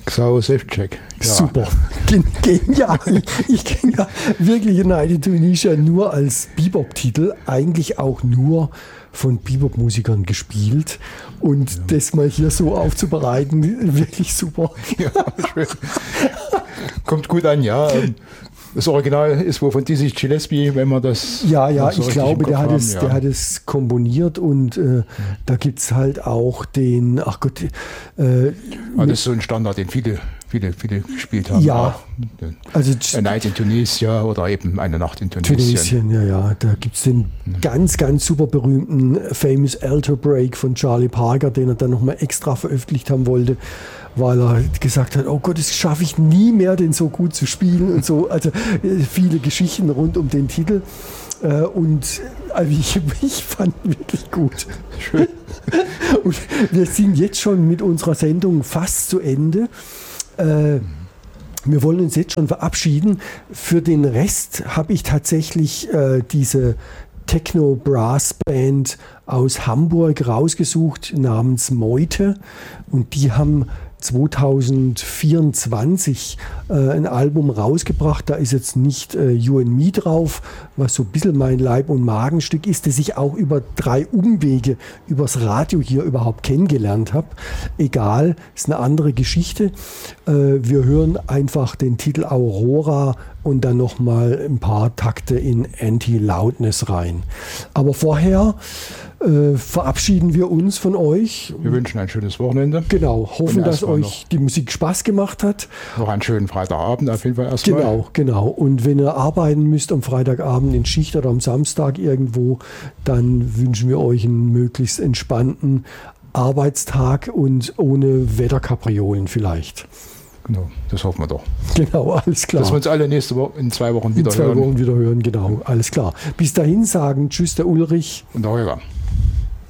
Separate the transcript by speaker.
Speaker 1: Xao Safecheck.
Speaker 2: Ja. Super, genial. Ich kenne ja wirklich Night in Tunisia nur als Bebop-Titel, eigentlich auch nur von Bebop-Musikern gespielt. Und das mal hier so aufzubereiten, wirklich super.
Speaker 1: Ja, schön. Kommt gut an, ja. Das Original ist wohl von Dizzy Gillespie, wenn man das.
Speaker 2: Ja,
Speaker 1: so
Speaker 2: ich glaube, der hat es komponiert und da gibt es halt auch den, das
Speaker 1: ist so ein Standard, den viele gespielt haben.
Speaker 2: Ja.
Speaker 1: Also A Night in Tunisia oder eben Eine Nacht in Tunesien.
Speaker 2: Ja. Da gibt es den ganz, ganz super berühmten Famous Alto Break von Charlie Parker, den er dann nochmal extra veröffentlicht haben wollte, weil er gesagt hat, oh Gott, das schaffe ich nie mehr, den so gut zu spielen und so. Also viele Geschichten rund um den Titel. Und also ich fand ihn wirklich gut.
Speaker 1: Schön.
Speaker 2: Und wir sind jetzt schon mit unserer Sendung fast zu Ende. Wir wollen uns jetzt schon verabschieden. Für den Rest habe ich tatsächlich diese Techno-Brass-Band aus Hamburg rausgesucht namens Meute. Und die haben 2024 ein Album rausgebracht. Da ist jetzt nicht You and Me drauf, was so ein bisschen mein Leib- und Magenstück ist, das ich auch über 3 Umwege übers Radio hier überhaupt kennengelernt habe. Egal, ist eine andere Geschichte. Wir hören einfach den Titel Aurora und dann nochmal ein paar Takte in Anti-Loudness rein. Aber vorher verabschieden wir uns von euch.
Speaker 1: Wir wünschen ein schönes Wochenende.
Speaker 2: Genau, hoffen, dass euch die Musik Spaß gemacht hat.
Speaker 1: Noch einen schönen Freitagabend auf jeden Fall erstmal.
Speaker 2: Genau. Und wenn ihr arbeiten müsst am Freitagabend in Schicht oder am Samstag irgendwo, dann wünschen wir euch einen möglichst entspannten Arbeitstag und ohne Wetterkapriolen vielleicht.
Speaker 1: Genau, das hoffen wir doch.
Speaker 2: Genau, alles klar.
Speaker 1: Dass wir uns alle nächste Woche in 2 Wochen wieder hören.
Speaker 2: Genau, alles klar. Bis dahin sagen Tschüss, der Ulrich
Speaker 1: und der Holger.